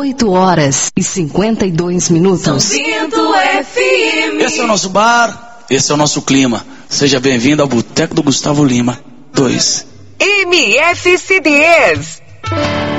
8h52. São Bento FM. Esse é o nosso bar, esse é o nosso clima. Seja bem-vindo ao Boteco do Gustavo Lima 2. MF CDs.